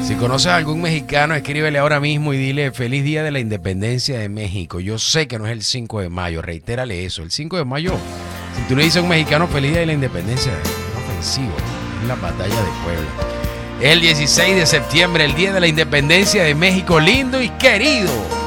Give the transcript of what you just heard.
Si conoces a algún mexicano, escríbele ahora mismo y dile feliz día de la independencia de México. Yo sé que no es el 5 de mayo, reitérale eso. El 5 de mayo, si tú le dices a un mexicano feliz día de la independencia, es ofensivo. Es la batalla de Puebla. El 16 de septiembre, el día de la independencia de México, lindo y querido.